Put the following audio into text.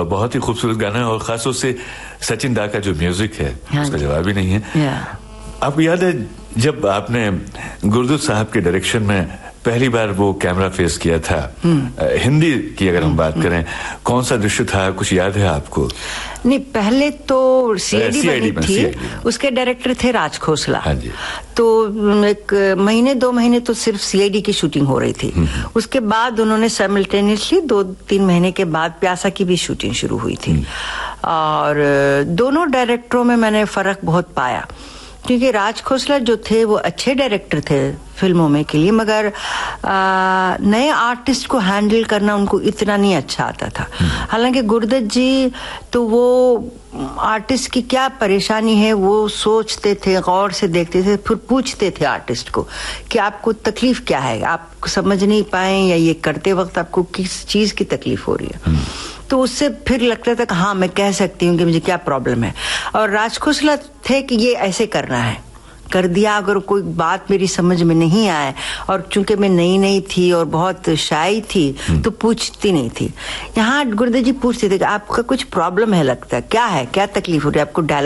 बहुत ही खूबसूरत गाना है और खास तौर से सचिन दा का जो म्यूजिक है उसका जवाब ही नहीं है। आपको याद है जब आपने गुरदुत साहब के डायरेक्शन में पहली बार वो कैमरा फेस किया था, हिंदी की अगर हम बात करें, कौन सा दृश्य था, कुछ याद है आपको? नहीं, पहले तो सीआईडी बनी थी, उसके डायरेक्टर थे राज खोसला। हाँ जी। तो एक महीने 2 महीने तो सिर्फ सीआईडी की शूटिंग हो रही थी। उसके बाद उन्होंने साइमल्टेनियसली 2-3 महीने के बाद प्यासा की भी शूटिंग शुरू हुई थी। और दोनों डायरेक्टरों में मैंने फर्क बहुत पाया, क्योंकि राज खोसला जो थे वो अच्छे डायरेक्टर थे फिल्मों में के लिए, मगर नए आर्टिस्ट को हैंडल करना उनको इतना नहीं अच्छा आता था। हालांकि गुरदत्त जी तो वो आर्टिस्ट की क्या परेशानी है वो सोचते थे, गौर से देखते थे, फिर पूछते थे आर्टिस्ट को कि आपको तकलीफ क्या है, आप समझ नहीं पाए या ये करते वक्त आपको किस चीज की तकलीफ हो रही है। तो उससे फिर लगता था कि हाँ मैं कह सकती हूँ कि मुझे क्या प्रॉब्लम है। और राज खोसला थे कि ये ऐसे करना है, कर दिया। अगर कोई बात मेरी समझ में नहीं आए, और चूंकि मैं नई थी और बहुत शाई थी तो पूछती नहीं थी। यहाँ गुरदत्त जी पूछते थे कि आपका कुछ प्रॉब्लम है, लगता है क्या है, क्या तकलीफ हो रही है आपको, डायलॉग